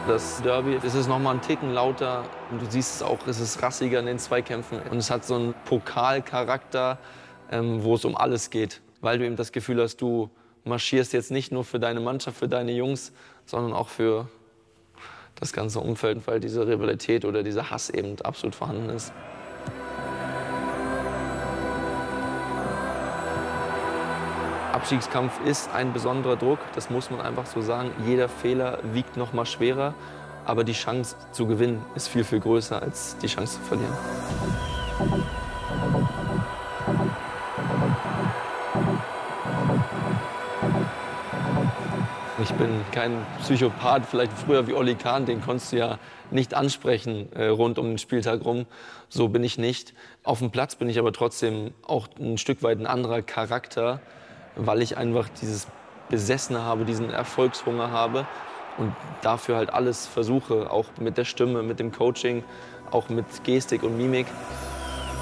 Das Derby, es ist noch mal einen Ticken lauter. Und du siehst es auch, es ist rassiger in den Zweikämpfen. Und es hat so einen Pokalcharakter, wo es um alles geht. Weil du eben das Gefühl hast, du marschierst jetzt nicht nur für deine Mannschaft, für deine Jungs, sondern auch für das ganze Umfeld, weil diese Rivalität oder dieser Hass eben absolut vorhanden ist. Abstiegskampf ist ein besonderer Druck, das muss man einfach so sagen. Jeder Fehler wiegt noch mal schwerer, aber die Chance zu gewinnen ist viel, viel größer als die Chance zu verlieren. Ich bin kein Psychopath, vielleicht früher wie Olli Kahn, den konntest du ja nicht ansprechen rund um den Spieltag rum. So bin ich nicht. Auf dem Platz bin ich aber trotzdem auch ein Stück weit ein anderer Charakter, weil ich einfach dieses Besessene habe, diesen Erfolgshunger habe und dafür halt alles versuche, auch mit der Stimme, mit dem Coaching, auch mit Gestik und Mimik.